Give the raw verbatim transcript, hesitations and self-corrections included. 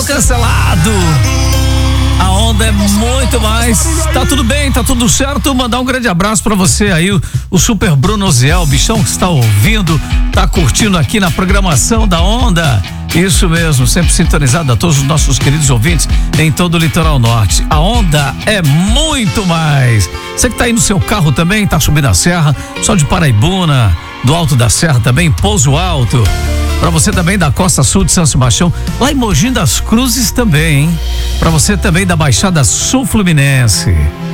cancelado. A onda é muito mais. Tá tudo bem, tá tudo certo. Mandar um grande abraço pra você aí, o, o Super Bruno Ziel, o bichão que está ouvindo, tá curtindo aqui na programação da Onda. Isso mesmo, sempre sintonizado a todos os nossos queridos ouvintes em todo o litoral norte. A Onda é muito mais. Você que tá aí no seu carro também, tá subindo a serra, só de Paraibuna, do Alto da Serra também, Pouso Alto. Para você também da Costa Sul de São Sebastião, lá em Mogi das Cruzes também, hein? Para você também da Baixada Sul Fluminense.